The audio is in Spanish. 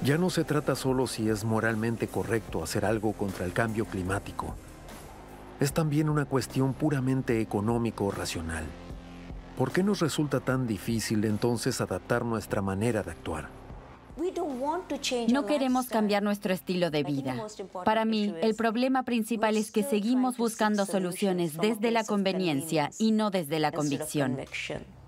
Ya no se trata solo si es moralmente correcto hacer algo contra el cambio climático. Es también una cuestión puramente económico-racional. ¿Por qué nos resulta tan difícil entonces adaptar nuestra manera de actuar? No queremos cambiar nuestro estilo de vida. Para mí, el problema principal es que seguimos buscando soluciones desde la conveniencia y no desde la convicción.